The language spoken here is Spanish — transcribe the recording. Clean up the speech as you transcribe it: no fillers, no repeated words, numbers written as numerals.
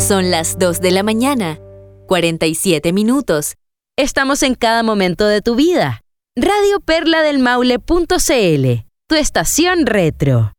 Son las 2 de la mañana, 47 minutos. Estamos en cada momento de tu vida. Radio Perla del Maule.cl, tu estación retro.